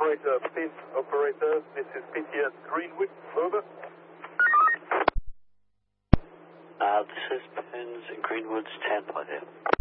Operator, this is PTS Greenwood, over. This is Pins in Greenwood's 10 point there.